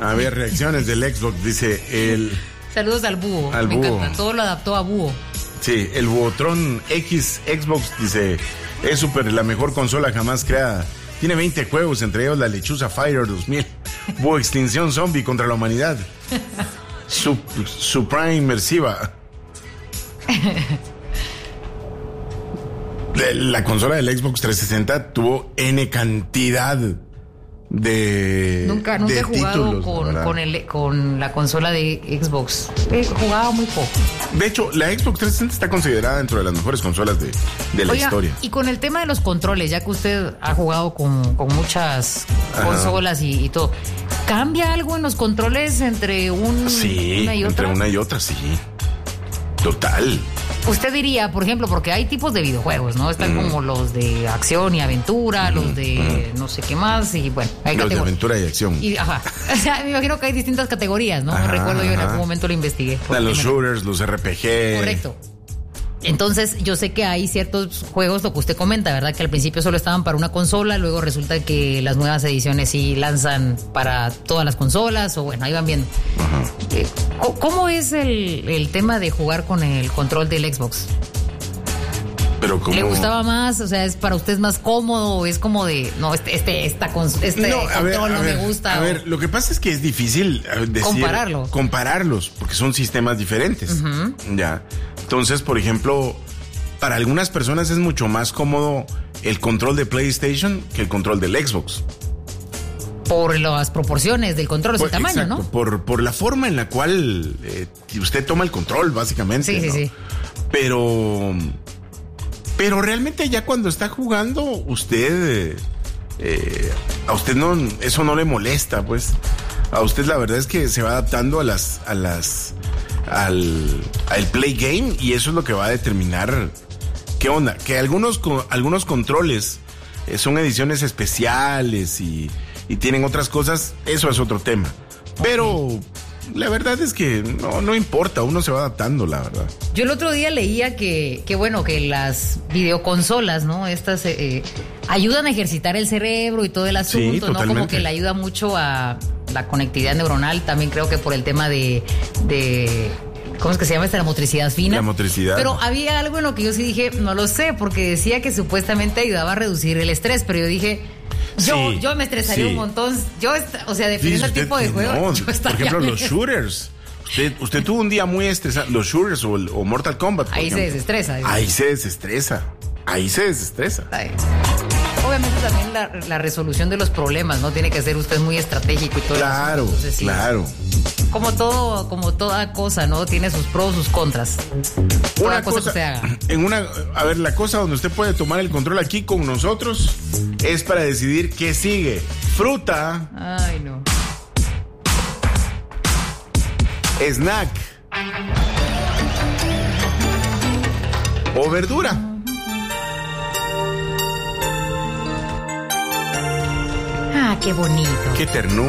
A ver, reacciones del Xbox, dice el... Saludos al búho. Al Me búho. encanta, todo lo adaptó a búho. Sí, el Buotron X Xbox dice, es la mejor consola jamás creada. Tiene 20 juegos, entre ellos la Lechuza Fighter 2000, Búho Extinción Zombie contra la humanidad, Supreme Inmersiva. La consola del Xbox 360 tuvo N cantidad de Nunca de he jugado títulos, con la consola de Xbox. He jugado muy poco. De hecho, la Xbox 360 está considerada dentro de las mejores consolas de la historia. Y con el tema de los controles, ya que usted ha jugado con muchas consolas y todo, ¿cambia algo en los controles entre Sí, una y otra? entre una y otra, sí. Total. Usted diría, por ejemplo, porque hay tipos de videojuegos, ¿no? Están como los de acción y aventura, los de no sé qué más, y bueno, hay Los de categorías. aventura y acción. O sea, me imagino que hay distintas categorías, ¿no? Recuerdo yo en algún momento lo investigué. Los shooters, los RPG. Correcto. Entonces, yo sé que hay ciertos juegos, lo que usted comenta, ¿verdad? Que al principio solo estaban para una consola, luego resulta que las nuevas ediciones sí lanzan para todas las consolas, o bueno, ahí van viendo. ¿Cómo es el tema de jugar con el control del Xbox? Pero ¿cómo? ¿Le gustaba más? O sea, ¿es para usted más cómodo? ¿O es como de, no, control no me gusta? A ver, lo que pasa es que es difícil compararlos, porque son sistemas diferentes. Ya. Entonces, por ejemplo, para algunas personas es mucho más cómodo el control de PlayStation que el control del Xbox. Por las proporciones del control, el tamaño, exacto, ¿no? Por la forma en la cual usted toma el control, básicamente. Sí, ¿no? sí. Pero realmente ya cuando está jugando, usted... a usted eso no le molesta, pues. A usted la verdad es que se va adaptando al play game, y eso es lo que va a determinar qué onda. Que algunos controles son ediciones especiales y tienen otras cosas, eso es otro tema. Pero la verdad es que no importa, uno se va adaptando, la verdad. Yo el otro día leía que bueno, que las videoconsolas, ¿no? Estas ayudan a ejercitar el cerebro y todo el asunto, ¿no? Como que le ayuda mucho a la conectividad neuronal, también creo que por el tema de ¿cómo es que se llama esta? La motricidad fina. La motricidad. Pero había algo en lo que yo sí dije, no lo sé, porque decía que supuestamente ayudaba a reducir el estrés, pero yo dije... Yo me estresaría un montón. O sea, dependiendo del tipo de juego. Por ejemplo, los shooters. Usted tuvo un día muy estresado. Los shooters o Mortal Kombat. Ahí se desestresa. Ahí se desestresa. Obviamente también la resolución de los problemas, ¿no? Tiene que ser usted muy estratégico y todo. Claro, entonces, sí, claro. Como toda cosa, ¿no? Tiene sus pros, sus contras. Una cosa que se haga. A ver, la cosa donde usted puede tomar el control aquí con nosotros es para decidir qué sigue. Fruta. Ay, no. Snack. O verdura. Ah, qué bonito. Qué ternura.